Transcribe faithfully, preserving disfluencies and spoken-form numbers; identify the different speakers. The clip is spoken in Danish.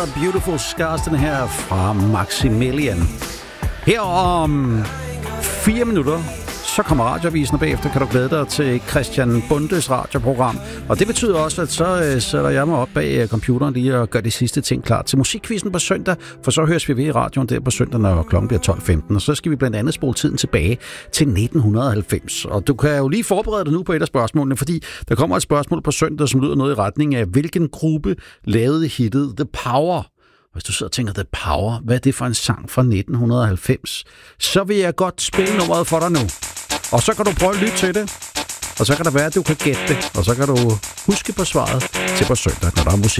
Speaker 1: Beautiful Scars, den her fra Maximilian. Her om fire minutter, så kommer radioavisen, og bagefter kan du glæde dig til Christian Bundes radioprogram. Og det betyder også, at så øh, sætter jeg mig op bag øh, computeren lige og gør de sidste ting klar til musikquizzen på søndag, for så høres vi ved i radioen der på søndag, når klokken bliver tolv femten. Og så skal vi blandt andet spole tiden tilbage til nitten halvfems. Og du kan jo lige forberede dig nu på et af spørgsmålene, fordi der kommer et spørgsmål på søndag, som lyder noget i retning af, hvilken gruppe lavede hittet The Power? Hvis du sidder og tænker, The Power, hvad er det for en sang fra nitten halvfems? Så vil jeg godt spille nummeret for dig nu. Og så kan du prøve at lytte til det. Og så kan det være, at du kan gætte det. Og så kan du huske på svaret til på søndag, når der er musik.